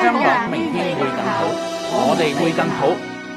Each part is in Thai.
香港明天會更好，我哋會更好。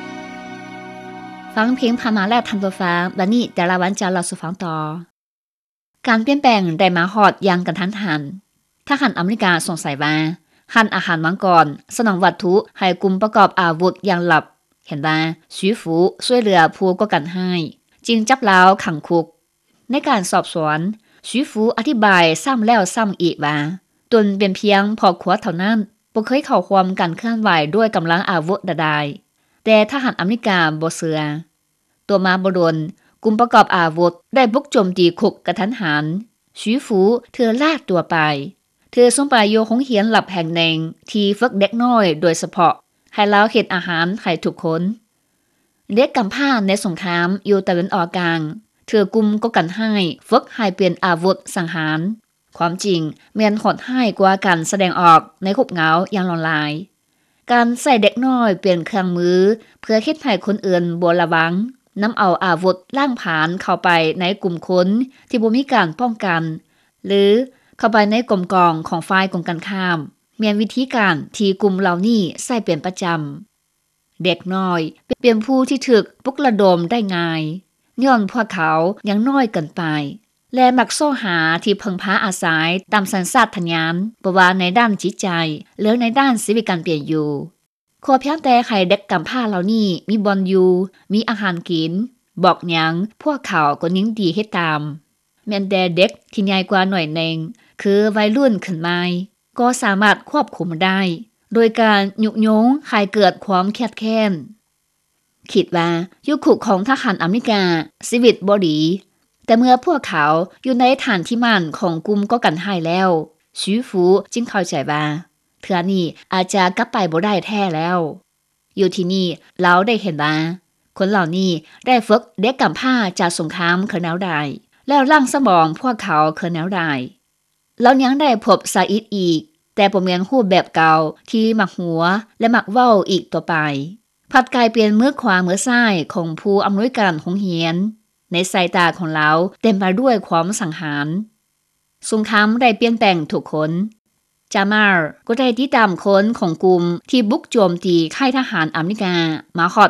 ฟังเพลงผ่านมาแล้วทันตัวฟังวันนี้แต่ละวันจะเราสู่ฟังต่อการเปลี่ยนแปลงได้มาฮอดอย่างกระทันหันทหารอเมริกาสงสัยว่าหั่นอาหารมังกรสนองวัตถุให้กลุ่มประกอบอาวุธอย่างลับเห็นว่าชีฟูช่วยเหลือผู้ก่อการให้จึงจับแล้วขังคุกในการสอบสวนชีฟูอธิบายซ้ำแล้วซ้ำอีกว่าตนเป็นเพียงพ่อครัวเท่านั้นบ่เคยเข้าร่วมการเคลื่อนไหวด้วยกำลังอาวุธใดๆแต่ทหารอเมริกาบ่เชื่อตัวมาบ่ดนกลุ่มประกอบอาวุธได้บุกโจมตีคุกกระทันหันชีฟูเธอลากตัวไปเธอส่งไปอยู่โรงเรียนหลับแห่งหนึ่งที่ฝึกเด็กน้อยโดยเฉพาะให้ลาวเฮ็ดอาหารให้ทุกคนเด็กกำพร้าในสงครามอยู่ตะวันออกกลางเธอกลุ่มก็กันให้ฝึกให้เป็นอาวุธสังหารความจริงแม่นโหดร้ายกว่าการแสดงออกในคุบเหงาอย่างหลอนลายการใส่เด็กน้อยเป็นเครื่องมือเพื่อเฮ็ดให้คนอื่นบ่ระวังนำเอาอาวุธล่างผานเข้าไปในกลุ่มคนที่บ่มีการป้องกันหรือเข้าไปในกลุ่มกองของฝ่ายกงกันข้ามแม่นวิธีการที่กลุ่มเหล่านี้ใช้เป็นประจำเด็กน้อยเป็นผู้ที่ถูกปลุกระดมได้ง่ายย้อนพวกเขายังน้อยเกินไปและมักโซหาที่พึ่งพาอาศัยตามสัญชาตญาณบ่ว่าในด้านจิตใจหรือในด้านชีวิตการเปลี่ยนอยู่ขอเพียงแต่ให้เด็กกำพร้าเหล่านี้มีบ่อนอยู่มีอาหารกินบอกหยังพวกเขาก็ยินดีเฮ็ดตามแม้แต่เด็กที่ใหญ่กว่าหน่อยนึงคือวัยรุ่นขึ้นมาก็สามารถควบคุมได้โดยการยุยงให้เกิดความแคบแค้นคิดว่ายุคคุกของทหารอเมริกาชีวิตบ่ดีแต่เมื่อพวกเขาอยู่ในฐานที่มั่นของกลุ่มก่อการร้ายแล้วชีฟูจึงเข้าใจว่าเทื่อนี้อาจจะกลับไปบ่ได้แท้แล้วอยู่ที่นี่เราได้เห็นว่าคนเหล่านี้ได้ฝึกเด็กกำพร้าจากสงครามคือแนวใดแล้วร่างสมองพวกเขาคือแนวใดแล้วยังได้พบซาอิดอีกแต่บ่แม่นรูปแบบเก่าที่มักหัวและมักเว้าอีกต่อไปผัดกลายเป็นมือขวามือซ้ายของผู้อำนวยการโรงเรียนในสายตาของเราเต็มไปด้วยความสังหารสงครามได้เปลี่ยนแปลงทุกคนจามาร์ก็ได้ติดตามคนของกลุ่มที่บุกโจมตีค่ายทหารอเมริกามาฮอด